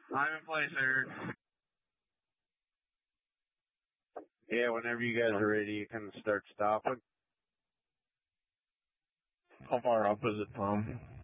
I'm in place, Eric. Yeah, whenever you guys are ready, you can start stopping. How far up is it, Tom?